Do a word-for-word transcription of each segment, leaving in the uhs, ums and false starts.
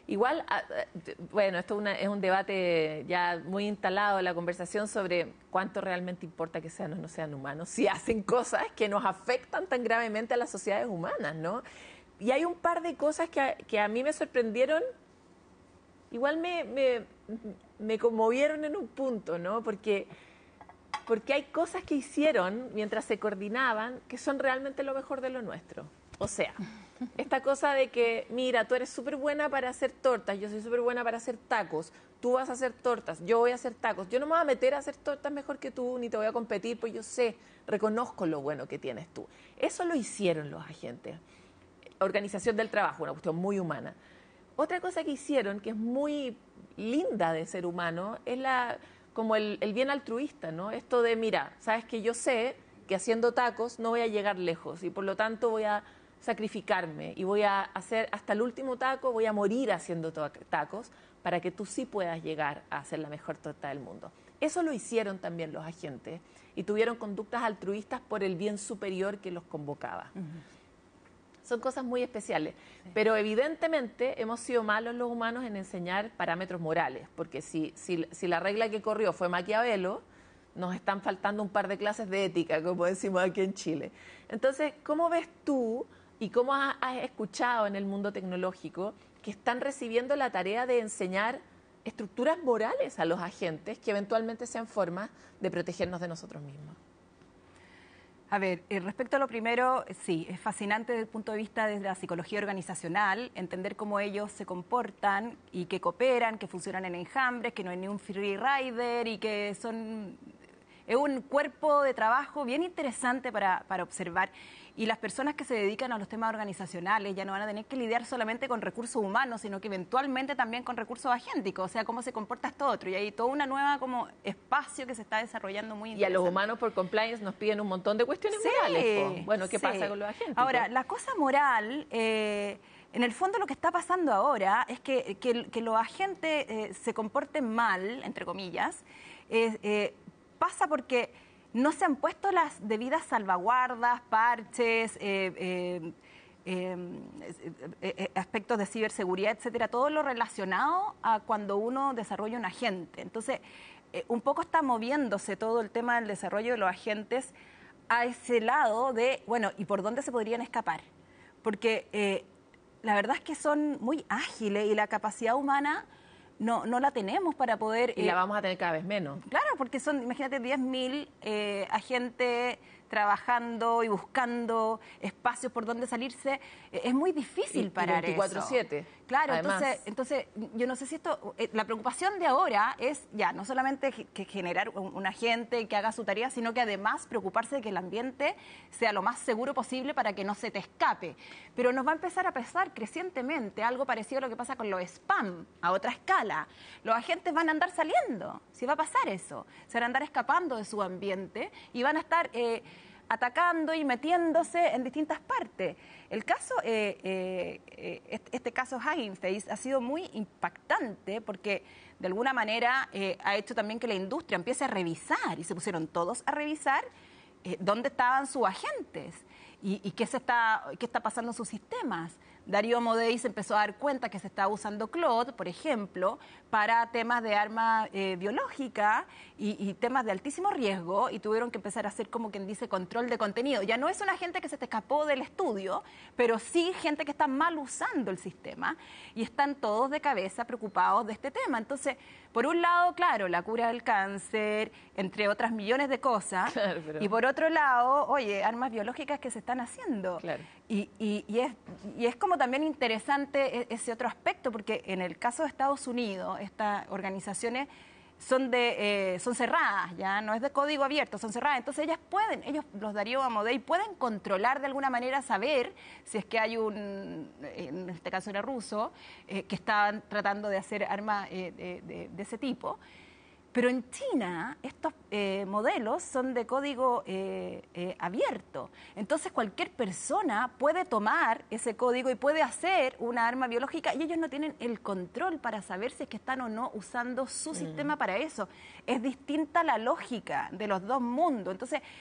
Igual, bueno, esto es, una, es un debate ya muy instalado, la conversación sobre cuánto realmente importa que sean o no sean humanos, si hacen cosas que nos afectan tan gravemente a las sociedades humanas, ¿no? Y hay un par de cosas que a, que a mí me sorprendieron, igual me, me, me conmovieron en un punto, ¿no? Porque, porque hay cosas que hicieron mientras se coordinaban que son realmente lo mejor de lo nuestro. O sea, esta cosa de que, mira, tú eres súper buena para hacer tortas, yo soy súper buena para hacer tacos, tú vas a hacer tortas, yo voy a hacer tacos, yo no me voy a meter a hacer tortas mejor que tú, ni te voy a competir, pues yo sé, reconozco lo bueno que tienes tú. Eso lo hicieron los agentes. Organización del trabajo, una cuestión muy humana. Otra cosa que hicieron, que es muy linda de ser humano, es la, como el, el bien altruista, ¿no? Esto de, mira, sabes que yo sé que haciendo tacos no voy a llegar lejos y por lo tanto voy a sacrificarme y voy a hacer hasta el último taco, voy a morir haciendo tacos para que tú sí puedas llegar a hacer la mejor torta del mundo. Eso lo hicieron también los agentes y tuvieron conductas altruistas por el bien superior que los convocaba. Uh-huh. Son cosas muy especiales, sí. Pero evidentemente hemos sido malos los humanos en enseñar parámetros morales, porque si, si, si la regla que corrió fue Maquiavelo, nos están faltando un par de clases de ética, como decimos aquí en Chile. Entonces, ¿cómo ves tú y cómo has, has escuchado en el mundo tecnológico que están recibiendo la tarea de enseñar estructuras morales a los agentes que eventualmente sean formas de protegernos de nosotros mismos? A ver, respecto a lo primero, sí, es fascinante desde el punto de vista de la psicología organizacional, entender cómo ellos se comportan y que cooperan, que funcionan en enjambres, que no hay ni un free rider y que son... Es un cuerpo de trabajo bien interesante para, para observar. Y las personas que se dedican a los temas organizacionales ya no van a tener que lidiar solamente con recursos humanos, sino que eventualmente también con recursos agénticos, o sea, cómo se comporta esto otro. Y hay todo una nueva como espacio que se está desarrollando muy interesante. Y a los humanos por compliance nos piden un montón de cuestiones sí, morales. Po. Bueno, ¿qué sí. pasa con los agénticos? Ahora, la cosa moral... Eh, En el fondo lo que está pasando ahora es que, que, que los agentes eh, se comporten mal, entre comillas, eh, eh, pasa porque no se han puesto las debidas salvaguardas, parches, eh, eh, eh, eh, aspectos de ciberseguridad, etcétera, todo lo relacionado a cuando uno desarrolla un agente. Entonces, eh, un poco está moviéndose todo el tema del desarrollo de los agentes a ese lado de, bueno, ¿y por dónde se podrían escapar? Porque eh, la verdad es que son muy ágiles y la capacidad humana no, no la tenemos para poder... Y eh, la vamos a tener cada vez menos. Claro, porque son, imagínate, diez mil eh, agentes trabajando y buscando espacios por donde salirse. Eh, es muy difícil y, parar y veinticuatro siete. Claro, entonces, entonces yo no sé si esto... Eh, la preocupación de ahora es ya no solamente que generar un, un agente que haga su tarea, sino que además preocuparse de que el ambiente sea lo más seguro posible para que no se te escape. Pero nos va a empezar a pesar crecientemente algo parecido a lo que pasa con los spam, a otra escala. Los agentes van a andar saliendo, si va a pasar eso. Se van a andar escapando de su ambiente y van a estar... Eh, atacando y metiéndose en distintas partes. El caso, eh, eh, este, este caso Hugging Face ha sido muy impactante porque de alguna manera eh, ha hecho también que la industria empiece a revisar y se pusieron todos a revisar eh, dónde estaban sus agentes y, y qué, se está, qué está pasando en sus sistemas. Darío Amodei se empezó a dar cuenta que se estaba usando Claude, por ejemplo, para temas de arma eh, biológica y, y temas de altísimo riesgo y tuvieron que empezar a hacer, como quien dice, control de contenido. Ya no es una gente que se te escapó del estudio, pero sí gente que está mal usando el sistema y están todos de cabeza preocupados de este tema. Entonces, por un lado, claro, la cura del cáncer, entre otras millones de cosas, claro, pero... y por otro lado, oye, armas biológicas que se están haciendo. Claro. Y, y, y, es, y es como también interesante ese otro aspecto, porque en el caso de Estados Unidos, estas organizaciones son de eh, son cerradas, ya no es de código abierto, son cerradas. Entonces ellas pueden, ellos, los Darío Amodei, pueden controlar de alguna manera, saber si es que hay un, en este caso era ruso, eh, que estaban tratando de hacer armas eh, de, de, de ese tipo. Pero en China estos eh, modelos son de código eh, eh, abierto. Entonces cualquier persona puede tomar ese código y puede hacer una arma biológica y ellos no tienen el control para saber si es que están o no usando su mm. sistema para eso. Es distinta la lógica de los dos mundos. Entonces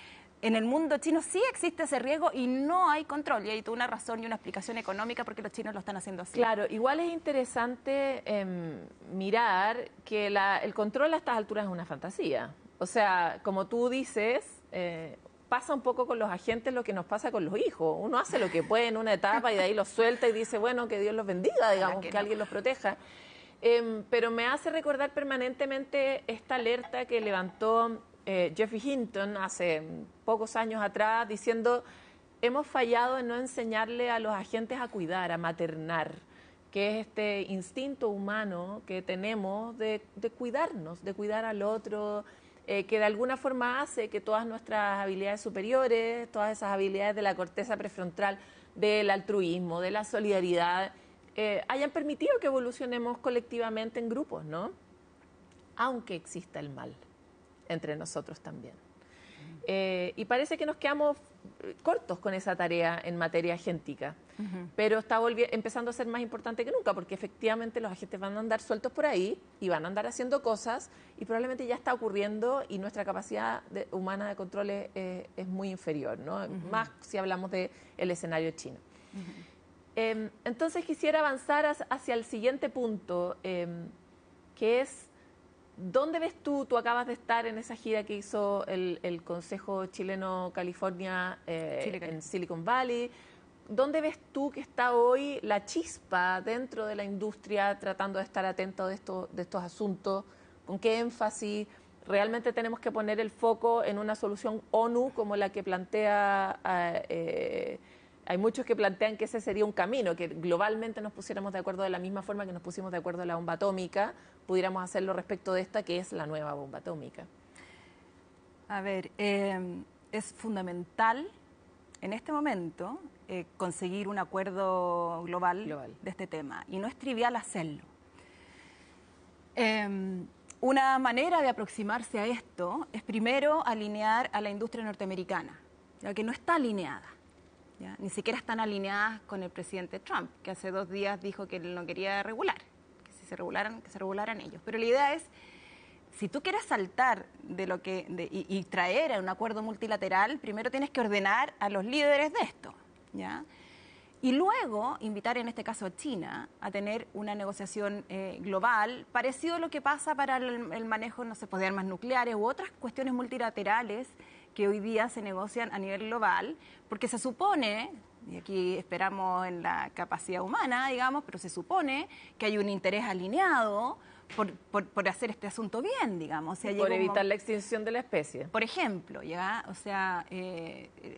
en el mundo chino sí existe ese riesgo y no hay control. Y hay toda una razón y una explicación económica porque los chinos lo están haciendo así. Claro, igual es interesante eh, mirar que la, el control a estas alturas es una fantasía. O sea, como tú dices, eh, pasa un poco con los agentes lo que nos pasa con los hijos. Uno hace lo que puede en una etapa y de ahí los suelta y dice, bueno, que Dios los bendiga, digamos, que, que no. alguien los proteja. Eh, pero me hace recordar permanentemente esta alerta que levantó eh, Geoffrey Hinton hace pocos años atrás, diciendo, hemos fallado en no enseñarle a los agentes a cuidar, a maternar, que es este instinto humano que tenemos de, de cuidarnos, de cuidar al otro, eh, que de alguna forma hace que todas nuestras habilidades superiores, todas esas habilidades de la corteza prefrontal, del altruismo, de la solidaridad, Eh, hayan permitido que evolucionemos colectivamente en grupos, ¿no? Aunque exista el mal entre nosotros también. Eh, y parece que nos quedamos cortos con esa tarea en materia agéntica, uh-huh. pero está empezando a ser más importante que nunca, porque efectivamente los agentes van a andar sueltos por ahí y van a andar haciendo cosas y probablemente ya está ocurriendo y nuestra capacidad de, humana de control es, eh, es muy inferior, ¿no? Uh-huh. Más si hablamos del escenario chino. Uh-huh. Eh, entonces quisiera avanzar hacia el siguiente punto, eh, que es, ¿dónde ves tú, tú acabas de estar en esa gira que hizo el, el Consejo Chileno California eh, en Silicon Valley? ¿Dónde ves tú que está hoy la chispa dentro de la industria tratando de estar atento de, esto, de estos asuntos? ¿Con qué énfasis realmente tenemos que poner el foco en una solución ONU como la que plantea... Eh, Hay muchos que plantean que ese sería un camino, que globalmente nos pusiéramos de acuerdo de la misma forma que nos pusimos de acuerdo en la bomba atómica, pudiéramos hacerlo respecto de esta, que es la nueva bomba atómica. A ver, eh, es fundamental en este momento eh, conseguir un acuerdo global, global de este tema, y no es trivial hacerlo. Eh, una manera de aproximarse a esto es primero alinear a la industria norteamericana, ya que no está alineada. ¿Ya? Ni siquiera están alineadas con el presidente Trump, que hace dos días dijo que él no quería regular, que si se regularan, que se regularan ellos. Pero la idea es, si tú quieres saltar de lo que de, y, y traer a un acuerdo multilateral, primero tienes que ordenar a los líderes de esto, ¿ya? Y luego invitar, en este caso a China, a tener una negociación eh, global, parecido a lo que pasa para el, el manejo, no sé, pues, de armas nucleares u otras cuestiones multilaterales que hoy día se negocian a nivel global, porque se supone, y aquí esperamos en la capacidad humana, digamos, pero se supone que hay un interés alineado por, por, por hacer este asunto bien, digamos. O sea, por evitar un... la extinción de la especie. Por ejemplo, ¿ya? O sea, eh, eh,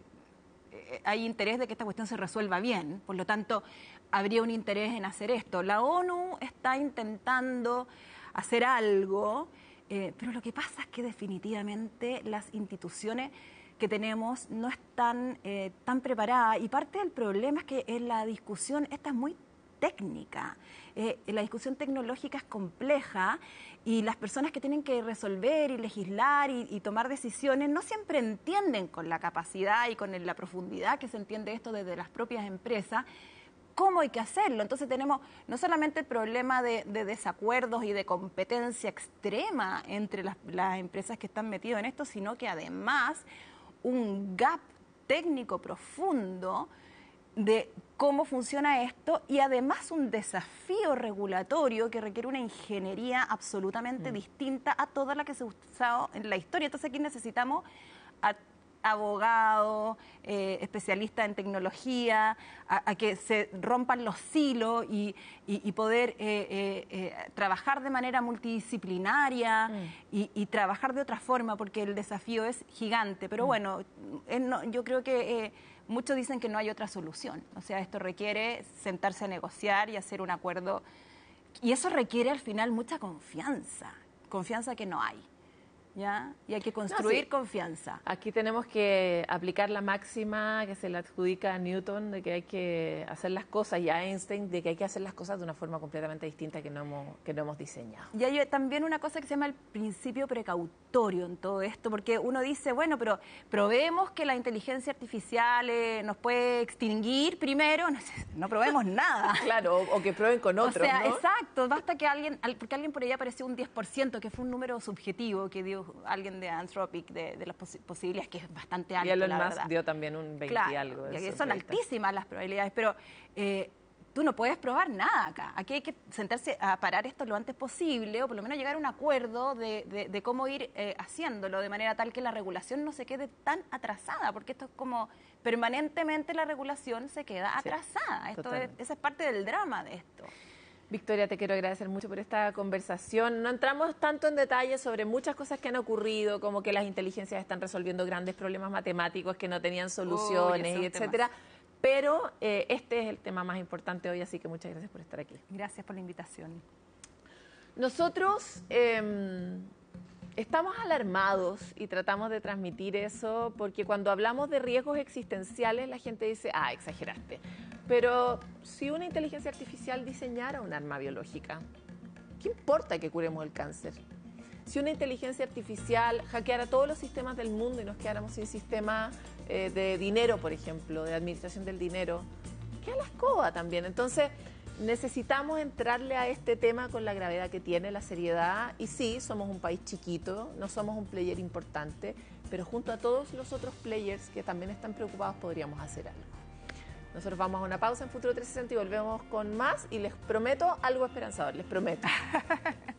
hay interés de que esta cuestión se resuelva bien, por lo tanto, habría un interés en hacer esto. La ONU está intentando hacer algo, Eh, pero lo que pasa es que definitivamente las instituciones que tenemos no están eh, tan preparadas, y parte del problema es que en la discusión esta es muy técnica, eh, la discusión tecnológica es compleja y las personas que tienen que resolver y legislar y, y tomar decisiones no siempre entienden con la capacidad y con la profundidad que se entiende esto desde las propias empresas, cómo hay que hacerlo. Entonces tenemos no solamente el problema de, de desacuerdos y de competencia extrema entre las, las empresas que están metidas en esto, sino que además un gap técnico profundo de cómo funciona esto y además un desafío regulatorio que requiere una ingeniería absolutamente mm. distinta a toda la que se ha usado en la historia. Entonces aquí necesitamos a abogados, eh, especialistas en tecnología, a, a que se rompan los silos y, y, y poder eh, eh, eh, trabajar de manera multidisciplinaria mm. y, y trabajar de otra forma, porque el desafío es gigante. Pero mm. bueno, eh, no, yo creo que eh, muchos dicen que no hay otra solución. O sea, esto requiere sentarse a negociar y hacer un acuerdo. Y eso requiere al final mucha confianza, confianza que no hay. ¿Ya? Y hay que construir no, sí. confianza. Aquí tenemos que aplicar la máxima que se le adjudica a Newton de que hay que hacer las cosas, y a Einstein de que hay que hacer las cosas de una forma completamente distinta que no hemos, que no hemos diseñado. Y hay también una cosa que se llama el principio precautorio en todo esto, porque uno dice, bueno, pero probemos que la inteligencia artificial eh, nos puede extinguir primero, no, no probemos nada. Claro, o, o que prueben con otros, O sea, ¿no? exacto, basta que alguien, porque alguien por ahí apareció un diez por ciento, que fue un número subjetivo, que dio alguien de Anthropic, de, de las posi posibilidades, que es bastante alto, y Elon la Musk verdad. dio también un veinte Claro, y algo. De y eso, son ahorita. altísimas las probabilidades, pero eh, tú no puedes probar nada acá. Aquí hay que sentarse a parar esto lo antes posible, o por lo menos llegar a un acuerdo de, de, de cómo ir eh, haciéndolo, de manera tal que la regulación no se quede tan atrasada, porque esto es como permanentemente la regulación se queda Sí, atrasada. Esto es, totalmente. esa es parte del drama de esto. Victoria, te quiero agradecer mucho por esta conversación. No entramos tanto en detalle sobre muchas cosas que han ocurrido, como que las inteligencias están resolviendo grandes problemas matemáticos que no tenían soluciones, Uy, ese es un y etcétera. Pero eh, este es el tema más importante hoy, así que muchas gracias por estar aquí. Gracias por la invitación. Nosotros eh, estamos alarmados y tratamos de transmitir eso porque cuando hablamos de riesgos existenciales la gente dice, ah, exageraste. Pero si una inteligencia artificial diseñara un arma biológica, ¿qué importa que curemos el cáncer? Si una inteligencia artificial hackeara todos los sistemas del mundo y nos quedáramos sin sistema eh, de dinero, por ejemplo, de administración del dinero, queda la escoba también. Entonces, necesitamos entrarle a este tema con la gravedad que tiene, la seriedad. Y sí, somos un país chiquito, no somos un player importante, pero junto a todos los otros players que también están preocupados podríamos hacer algo. Nosotros vamos a una pausa en Futuro trescientos sesenta y volvemos con más y les prometo algo esperanzador, les prometo.